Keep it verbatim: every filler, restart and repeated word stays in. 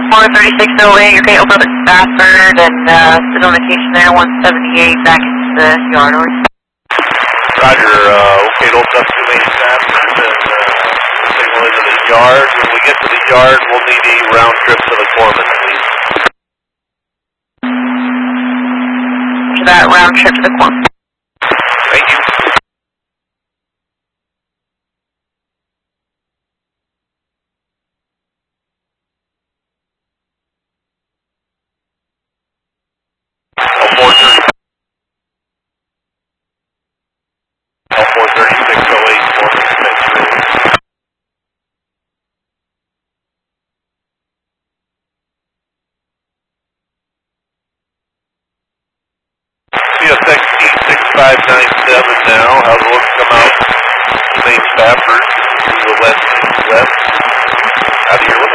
four thirty-six oh eight, you're okay, over Stafford, and uh, the notification there, one seventy-eight, back into the yard, over. Roger, uh, okay, to open up two eight Stafford, and uh, signal into the yard. When we get to the yard, we'll need a round trip to the Corman, please. To that round trip to the Corman. Thank you. four thirty. four thirty-six oh eight, Corman, thanks. C S X T six five nine seven now. How's it look to come out? Saint Stafford to the west, west. How do you look?